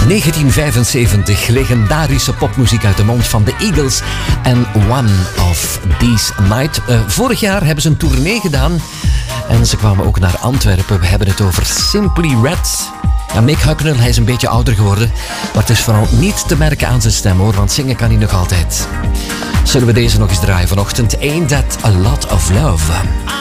1975, legendarische popmuziek uit de mond van de Eagles en One of These Nights. Vorig jaar hebben ze een tournee gedaan en ze kwamen ook naar Antwerpen. We hebben het over Simply Red. Ja, Mick Hucknall, hij is een beetje ouder geworden, maar het is vooral niet te merken aan zijn stem hoor, want zingen kan hij nog altijd. Zullen we deze nog eens draaien vanochtend? Ain't That a Lot of Love?